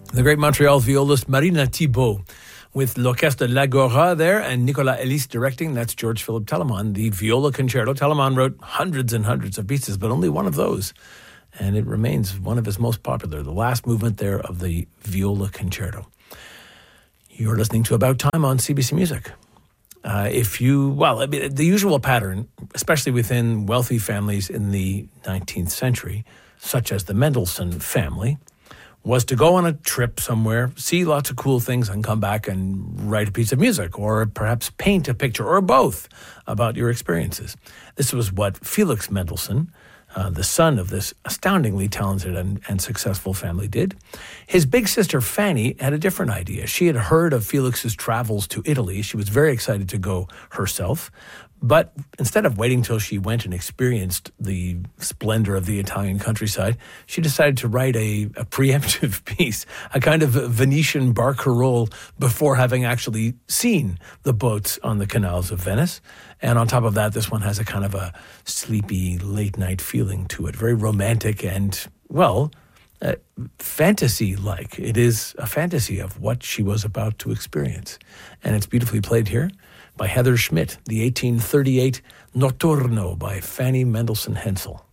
The great Montreal violist Marina Thibault with L'Orchestre de l'Agora there and Nicolas Elis directing. That's George Philip Telemann, the viola concerto. Telemann wrote hundreds and hundreds of pieces, but only one of those. And it remains one of his most popular, the last movement there of the viola concerto. You're listening to About Time on CBC Music. The usual pattern, especially within wealthy families in the 19th century, such as the Mendelssohn family, was to go on a trip somewhere, see lots of cool things, and come back and write a piece of music, or perhaps paint a picture, or both, about your experiences. This was what Felix Mendelssohn, the son of this astoundingly talented and successful family, did. His big sister Fanny had a different idea. She had heard of Felix's travels to Italy. She was very excited to go herself. But instead of waiting till she went and experienced the splendor of the Italian countryside, she decided to write a preemptive piece, a kind of Venetian barcarolle, before having actually seen the boats on the canals of Venice. And on top of that, this one has a kind of a sleepy, late-night feeling to it, very romantic and, fantasy-like. It is a fantasy of what she was about to experience. And it's beautifully played here by Heather Schmidt, the 1838 Notturno by Fanny Mendelssohn Hensel.